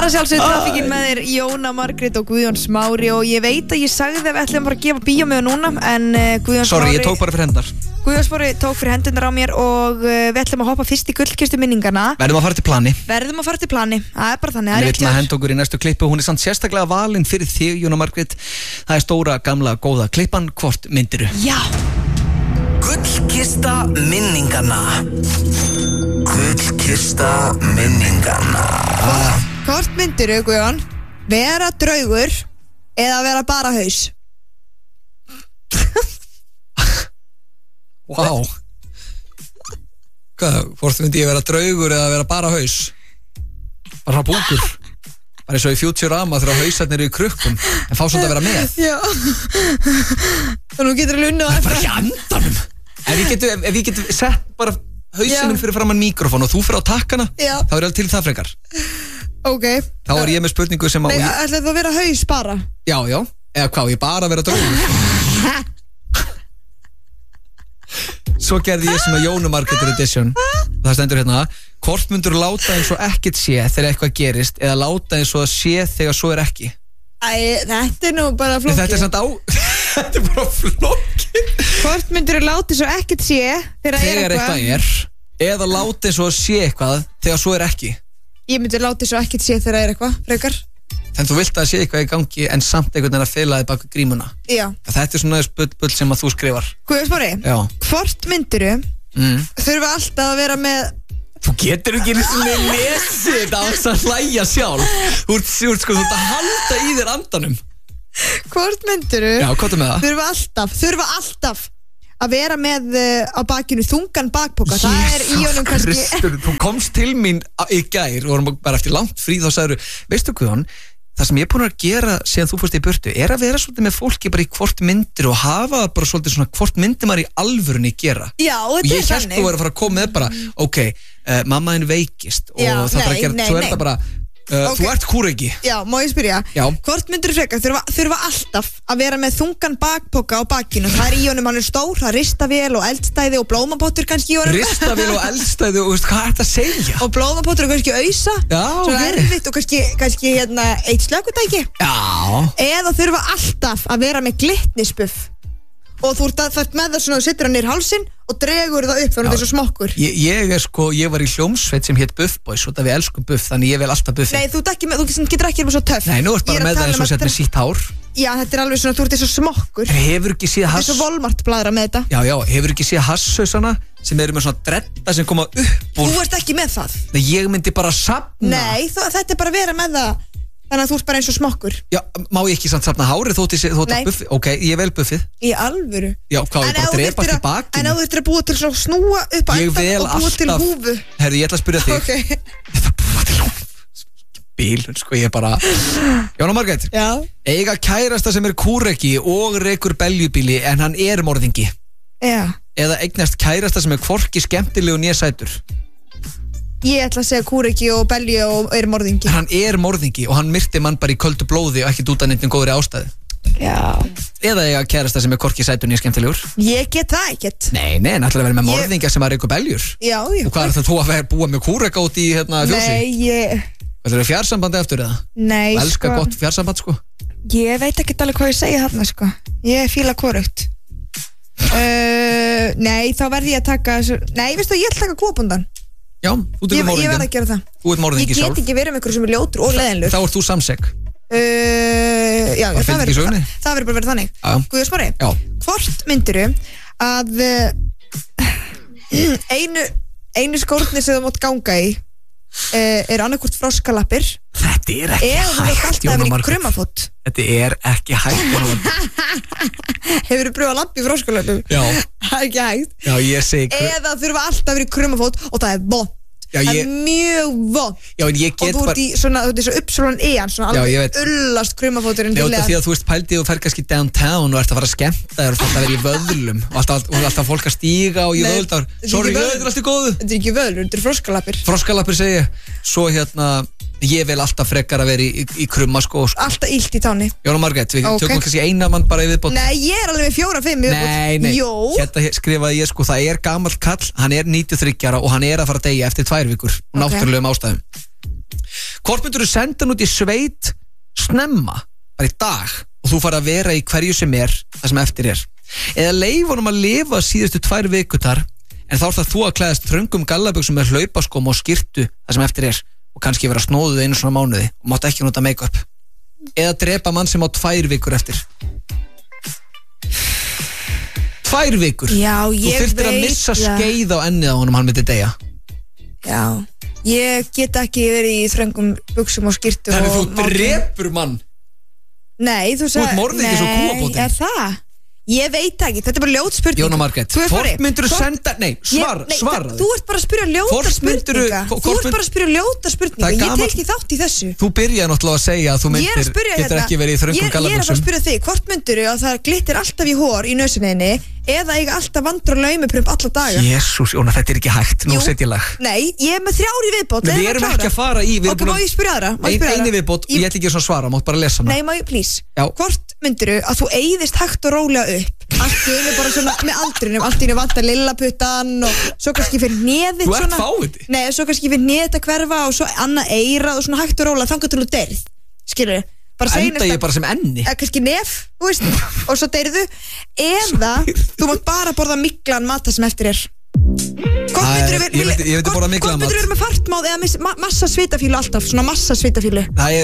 var að sjálfsögðu trafikinn með þér Jóna Margrét og Guðjón Smári og ég veit að ég sagði að við ætlum bara að gefa bíómiða núna en Guðjón Smári Sorry, ég tók bara fyrir hendar Guðjón Smári tók fyrir hendurnar á mér og við ætlum að hoppa fyrst í gullkistu minningana Verðum að fara til plani Það er bara þannig Við ætlum að henda okkur í næstu klippu Hún er samt sérstaklega valin fyrir þig, Jóna Margrét Það er stóra, gamla, góða klippan Hvort myndiru? Já Gullkista minningana Gullkista minningana Hvort myndiru, Guðjón? Vera draugur eða vera bara haus? Vá Hvað, hvort myndi ég vera draugur eða vera bara haus? Bara búkur Bara eins og í Futurama þegar hausarnir eru í krukkum En fá svolítið að vera með Já Þannig að þú getur að lunna Það er bara ekki andanum Ef ég get sett bara hausinum fyrir framan mikrofón og þú fyrir á takkana Já. þá er alveg til það frekar Ok Þá er ég með spurningu sem Nei, ætlaðu að vera haus bara? Já, eða hvað, ég bara að vera draugur Svo gerði ég svona Jónu Margrét edition Það stendur hérna Hvort myndur láta eins og ekkert sé þegar eitthvað gerist eða láta eins og það sé þegar svo er ekki Þetta er nú bara flókið Þetta er samt á Þetta er bara flókið Hvort myndur þú láta svo ekkert sé þegar eitthvað er eða láta eins og það sé eitthvað þegar svo er ekki Ég myndi láta svo ekkert sé þegar eitthvað frekar En þú vilt að sé eitthvað í gangi en samt einhvern veginn að fela þig bak grímuna Já Þetta er svona bull sem að þú skrifar Guðjón Smári Já. Hvort myndur þurfa alltaf að vera með Þú getur ekki lesið þetta á þess að hlæja sjálf Þú ert að halda í þér andanum Hvort myndur Já, hvað er með það? Þurfa alltaf að vera með á bakinu þungan bakpoka Það er í honum kannski Kristur, þú komst til mín í gær og vorum bara eftir langt frí þá sagður veistu Guðjón, það sem ég er búin að gera síðan þú fórst í burtu er að vera svolítið með fólki bara í hvort myndir og hafa bara svolítið svona hvort myndir maður í alvörunni gera Já, og ég held þú að fara að koma með bara ok, mamma þín veikist og Já, það bara að gera, svo er það bara Okay. Þú ert kúreki Já, má ég spyrja Já. Hvort myndir þú frekar þurfa alltaf að vera með þungan bakpoka á bakinu Það er í honum, hann er stór, það er ristavél og eldstæði og blómapottur kannski í honum Ristavél og eldstæði og veist, hvað er þetta að segja? Og blómapottur og kannski ausa Já, Svo erfitt og kannski eitt slökkutæki Já Eða þurfa alltaf að vera með glitnisbuff Og þú ert með það svona og setur hann nýr hálsinn og dregur það upp þannig að það er svo smokkur Ég var í hljómsveit sem hétt Buff Boys og það við elskum Buff, þannig ég vel alltaf Buffi Nei, þú getur ekki með svo töff Nei, nú ert bara með það eins og sett með sítt hár Já, þetta er alveg svona, þú ert eins og smokkur Hefur ekki séð Þetta er svo Volmart bladra með þetta Já, hefur ekki séð hasshausana sem eru með svona dredda sem koma upp úr Þú ert ekki með það Nei, ég myndi bara safna Nei, þetta er bara að vera með það Þannig að þú ert bara eins og smokkur Já, má ég ekki samt safna hárið þótt Nei. Buffi Ok, ég vel Buffið Í alvöru Já, hvað, ég bara drepast í bakinu En ef þú ert að búa til svona snúa upp að endan og búa til húfu Herðu, ég ætla að spyrja þig Ok Þetta búa til húfu Bílun, sko, ég bara Jóna Margrét Já Eiga kærasta sem er kúreki og rekur beljubíli en hann er morðingi Já Eða eignast kærasta sem er hvorki skemmtilegu né sætur Ég ætla að segja kúreki og belju og er morðingi Hann er morðingi og hann myrti mann bara í köldu blóði og ekkert út af neitt góðri ástæðu Já Eða eiga kærasta sem er hvorki sætur né skemmtilegur Ég get það ekkert Nei, en ætla að vera með morðingja sem að rekur beljur Já, Og hvað er það þú að búa með kúreka út í fjósi? Nei, Það eru fjarsambandi eftir það? Nei, sko Elskar gott fjarsamband, sko Ég veit ekkert alveg hvað ég segja þarna, sko Ég fíla hvorugt Nei, þá verði ég að taka Nei, veistu, ég ætla að taka kvoppundan Já, þú tekur morðingjan Ég verð að gera það Þú ert morðingi sjálf Ég get ekki verið með einhverju sem er ljótur og leiðinlegur Þá ert þú samsek Já, Bara fylgdi ekki sögunni. það verður bara verið þannig Já. Guðjón Smári Já. Hvort myndirðu að einu skórnir sem þú mátt ganga í er annarkvort froskalappir Þetta er ekki eða þú mátt alltaf verið í krumafót Þetta er ekki hægt Jóna Margrét. Hefur þú pröfað að lappa í froskalöpum? Já. Það er ekki hægt Já, ég segi Eða þurfa alltaf verið í krumafót og það er vond Já, Það er mjög vond Já, en ég Og get þú bara ert í svona, þú ert svo uppsvölan ean svona Já, ég alveg veit. ullast krumafóturinn Nei, út af því að þú veist pældi og fer kannski downtown og ert að fara að skemmta þér og þú ert að vera í vöðlum og alltaf fólk að stíga og í Nei, vöðldar þetta er Sorry, ekki þetta er allt í góðu Þetta er ekki vöðlur, þetta er froskalappir Froskalappir segi ég Svo ég vil alltaf frekar að vera í krumma sko. Alltaf illt í táni Jóna Margrét, við Ok. tökum kannski eina mann bara í viðbót Nei, ég er alveg með 4-5 Nei, Jó hérna skrifaði ég sko, það er gamall kall, hann er 93 ára og hann er að fara að deyja eftir 2 vikur og Ok. náttúrulegum ástæðum Hvort myndirðu senda hann út í sveit snemma, bara í dag, og þú fara að vera í hverju sem það sem eftir eða leyfa honum að lifa síðustu 2 vikutar, en þá það þú að klæðast þröngum gallabuxum með hlaupaskóm og skyrtu það sem eftir og kannski vera snóðuð einu svona mánuði og mátt ekki nota make-up, eða drepa mann sem á 2 vikur eftir. 2 vikur. Já, þú ég þyrftir að veit missa það. skeið á ennið á honum, hann myndi deyja. Já, ég get ekki verið í þröngum buxum og skyrtu. Þannig þú drepur mann. Nei, þú ert morðingi svo kúabóndinn. Nei, er það? Ég veit ekki, þetta bara ljót spurning. Jóna Margrét, hvort myndirðu senda... Nei, svaraðu. Þú ert bara að spyrja ljóta spurninga. Þú ert bara að spyrja ljóta spurninga. Ég tek ekki þátt í þessu. Þú byrjaði náttúrulega að segja að þú getur ekki verið í þröngum gallabuxum. Ég er bara að spyrja þig, hvort myndirðu að það glittir alltaf í hór í nösuninni eða eiga alltaf vandra og laumaprump alla daga? Jesús, Jóna, þetta er ekki hægt. Nú set ég lag. Nei, ég er með 3 í viðbót. Við erum ekki að fara í... Ok, má ég spyrja aðra? Einu viðbót, ég ætla ekki að svara, mátt bara lesa hana. Nei, má ég, please. Já. Hvort myndirðu að þú eyðist hægt og rólega upp? Allt í einu bara svona með aldrinum, allt í einu vantar lillaputtan og svo kannski fyrir neðið svona. Þú ert fáviti? Nei, svo kannski fyrir neðið að hverfa og svo annað eirað og svona hægt og rólega þangað til þú deyrð. Skilurðu? Enda ég bara sem enni. Eða kannski nef, þú veist, og svo deyrðu. Eða þú mátt bara borða miklan mat það sem eftir Hvort myndirðu Ég myndi borða miklan mat. Hvort myndirðu vera með fartmáð eða massa svitafílu alltaf, svona massa svitafílu?